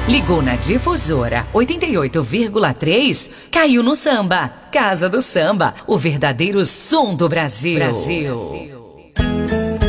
Ligou na difusora 88,3, caiu no samba. Casa do Samba, o verdadeiro som do Brasil.